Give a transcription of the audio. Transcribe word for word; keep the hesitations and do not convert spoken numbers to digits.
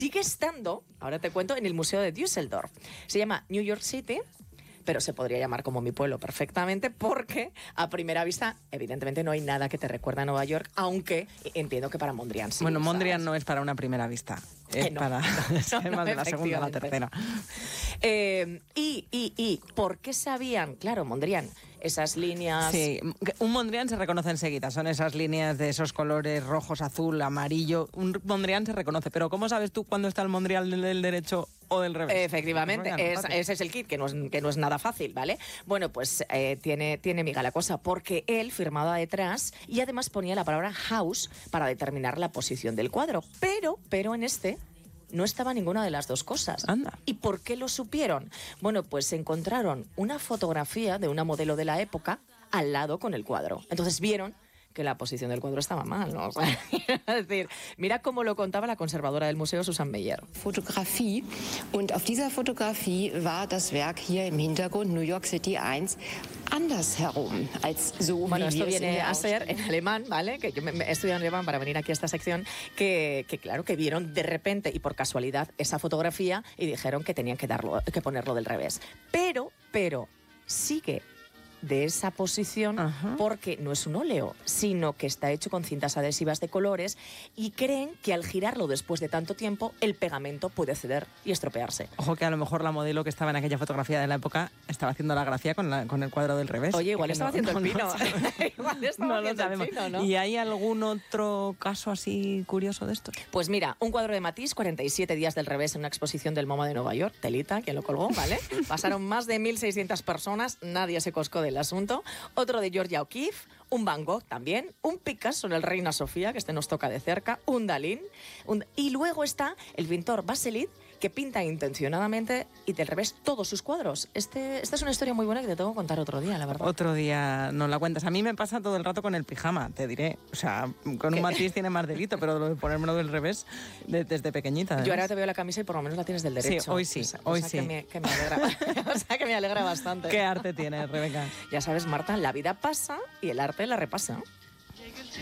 sigue estando, ahora te cuento, en el Museo de Düsseldorf. Se llama New York City, pero se podría llamar como mi pueblo perfectamente, porque a primera vista, evidentemente, no hay nada que te recuerde a Nueva York, aunque entiendo que para Mondrian sí. Bueno, ¿sabes? Mondrian no es para una primera vista, es Eh, no, para no, es no, más de la segunda a la tercera. Eh, y, y, y, ¿por qué sabían? Claro, Mondrian, esas líneas... Sí, un Mondrian se reconoce enseguida, son esas líneas de esos colores rojos, azul, amarillo. Un Mondrian se reconoce, pero ¿cómo sabes tú cuándo está el Mondrian del, del derecho o del revés? Efectivamente, es, ese es el kit, que no es, que no es nada fácil, ¿vale? Bueno, pues eh, tiene, tiene miga la cosa, porque él firmaba detrás y además ponía la palabra house para determinar la posición del cuadro. Pero, pero en este... no estaba ninguna de las dos cosas. Anda. ¿Y por qué lo supieron? Bueno, pues encontraron una fotografía de una modelo de la época al lado con el cuadro. Entonces vieron que la posición del cuadro estaba mal, ¿no? O sea, es decir, mira cómo lo contaba la conservadora del museo, Susan Meyer. Fotografie, und auf dieser Fotografie war das Werk hier im Hintergrund, New York City eins, andersherum, als so Bueno, wie esto wir es in viene der a ser en alemán, ¿vale? Que yo me, me he estudiado en alemán para venir aquí a esta sección, que, que claro, que vieron de repente y por casualidad esa fotografía y dijeron que tenían que, darlo, que ponerlo del revés. Pero, pero, sigue de esa posición. Ajá. Porque no es un óleo, sino que está hecho con cintas adhesivas de colores y creen que al girarlo después de tanto tiempo el pegamento puede ceder y estropearse. Ojo que a lo mejor la modelo que estaba en aquella fotografía de la época estaba haciendo la gracia con, la, con el cuadro del revés. Oye, igual estaba no, haciendo no, el pino. No, igual estaba no haciendo lo sabemos. el pino, ¿no? ¿Y hay algún otro caso así curioso de estos? Pues mira, un cuadro de Matisse, cuarenta y siete días del revés en una exposición del MoMA de Nueva York, telita, quien lo colgó, ¿vale? Pasaron más de mil seiscientas personas, nadie se coscó del asunto. Otro de Georgia O'Keeffe, un Van Gogh también, un Picasso en el Reina Sofía, que este nos toca de cerca, un Dalí, un... y luego está el pintor Baselit, que pinta intencionadamente y del revés todos sus cuadros. Este, esta es una historia muy buena que te tengo que contar otro día, la verdad. Otro día no la cuentas. A mí me pasa todo el rato con el pijama, te diré. O sea, con un Matisse tiene más delito, pero lo de ponérmelo del revés de, desde pequeñita. ¿Ves? Yo ahora te veo la camisa y por lo menos la tienes del derecho. Sí, hoy sí, o sea, hoy o sea sí. Que me, que me alegra, o sea, que me alegra bastante. ¿Qué arte tienes, Rebeca? Ya sabes, Marta, la vida pasa y el arte la repasa.